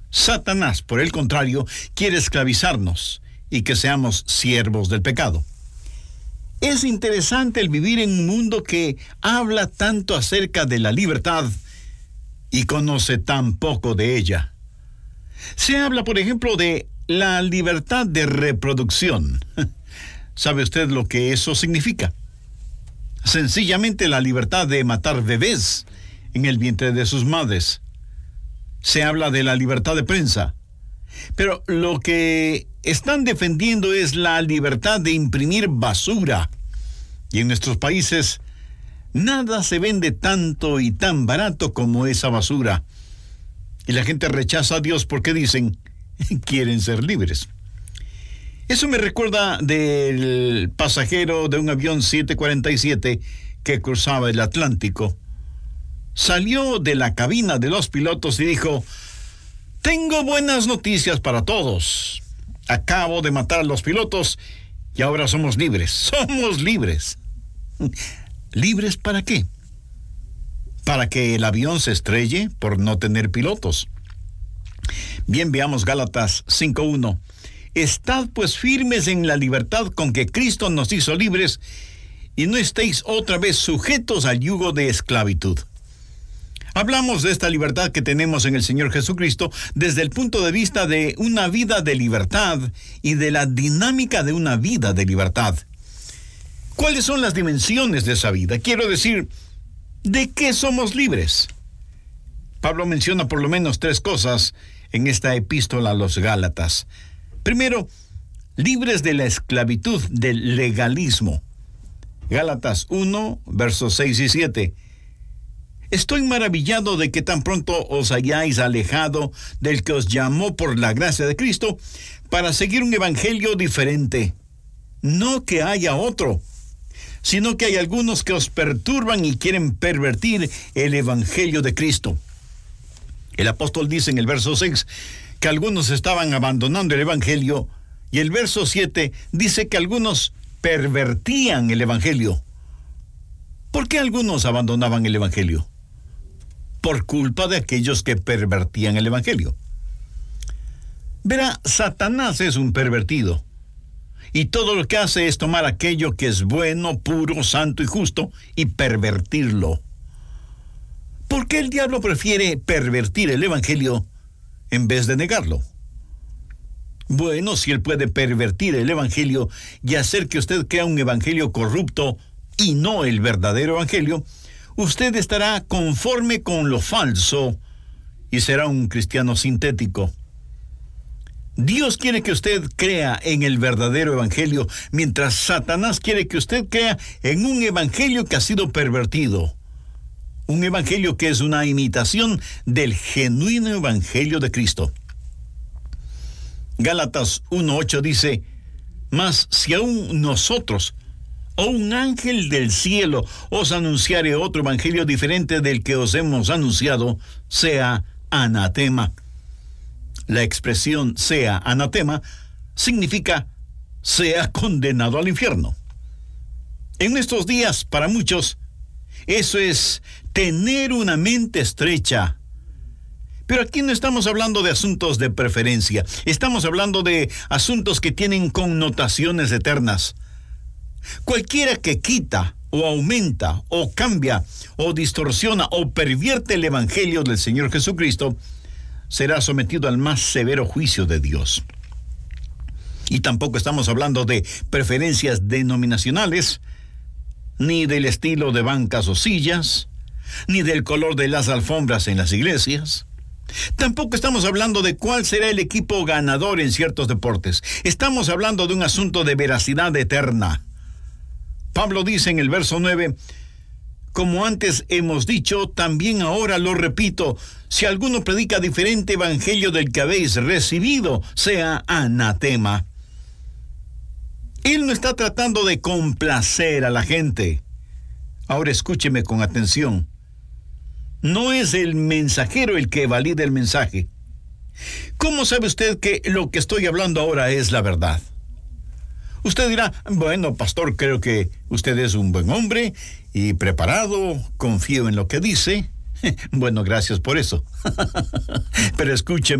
Satanás, por el contrario, quiere esclavizarnos y que seamos siervos del pecado. Es interesante el vivir en un mundo que habla tanto acerca de la libertad y conoce tan poco de ella. Se habla, por ejemplo, de la libertad de reproducción. ¿Sabe usted lo que eso significa? Sencillamente la libertad de matar bebés en el vientre de sus madres. Se habla de la libertad de prensa. Pero lo que están defendiendo es la libertad de imprimir basura. Y en nuestros países, nada se vende tanto y tan barato como esa basura. Y la gente rechaza a Dios porque dicen, quieren ser libres. Eso me recuerda del pasajero de un avión 747 que cruzaba el Atlántico. Salió de la cabina de los pilotos y dijo, tengo buenas noticias para todos. Acabo de matar a los pilotos y ahora somos libres. Somos libres. ¿Libres para qué? ¿Para que el avión se estrelle por no tener pilotos? Bien, veamos Gálatas 5:1. Estad pues firmes en la libertad con que Cristo nos hizo libres y no estéis otra vez sujetos al yugo de esclavitud. Hablamos de esta libertad que tenemos en el Señor Jesucristo desde el punto de vista de una vida de libertad y de la dinámica de una vida de libertad. ¿Cuáles son las dimensiones de esa vida? Quiero decir, ¿de qué somos libres? Pablo menciona por lo menos 3 cosas en esta epístola a los Gálatas. Primero, libres de la esclavitud del legalismo. Gálatas 1, versos 6 y 7. Estoy maravillado de que tan pronto os hayáis alejado del que os llamó por la gracia de Cristo para seguir un evangelio diferente. No que haya otro, sino que hay algunos que os perturban y quieren pervertir el evangelio de Cristo. El apóstol dice en el verso 6 que algunos estaban abandonando el evangelio y el verso 7 dice que algunos pervertían el evangelio. ¿Por qué algunos abandonaban el evangelio? Por culpa de aquellos que pervertían el evangelio. Verá, Satanás es un pervertido. Y todo lo que hace es tomar aquello que es bueno, puro, santo y justo y pervertirlo. ¿Por qué el diablo prefiere pervertir el evangelio en vez de negarlo? Bueno, si él puede pervertir el evangelio y hacer que usted crea un evangelio corrupto y no el verdadero evangelio, usted estará conforme con lo falso y será un cristiano sintético. Dios quiere que usted crea en el verdadero evangelio, mientras Satanás quiere que usted crea en un evangelio que ha sido pervertido. Un evangelio que es una imitación del genuino evangelio de Cristo. Gálatas 1:8 dice, mas si aún nosotros o un ángel del cielo os anunciare otro evangelio diferente del que os hemos anunciado, sea anatema. La expresión sea anatema significa sea condenado al infierno. En estos días, para muchos, eso es tener una mente estrecha. Pero aquí no estamos hablando de asuntos de preferencia, estamos hablando de asuntos que tienen connotaciones eternas. Cualquiera que quita o aumenta o cambia o distorsiona o pervierte el evangelio del Señor Jesucristo será sometido al más severo juicio de Dios. Y tampoco estamos hablando de preferencias denominacionales, ni del estilo de bancas o sillas, ni del color de las alfombras en las iglesias. Tampoco estamos hablando de cuál será el equipo ganador en ciertos deportes. Estamos hablando de un asunto de veracidad eterna. Pablo dice en el verso 9, como antes hemos dicho, también ahora lo repito, si alguno predica diferente evangelio del que habéis recibido, sea anatema. Él no está tratando de complacer a la gente. Ahora escúcheme con atención. No es el mensajero el que valida el mensaje. ¿Cómo sabe usted que lo que estoy hablando ahora es la verdad? Usted dirá, bueno, pastor, creo que usted es un buen hombre y preparado, confío en lo que dice. Bueno, gracias por eso. Pero escúcheme.